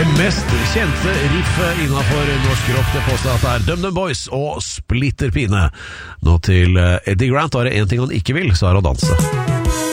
Det mest kjente riffet innenfor norsk rock, det påstår at det er DumDum Boys og Splitter Pine. Nå til Eddie Grant, var det en ting han ikke vil, så er det å danse.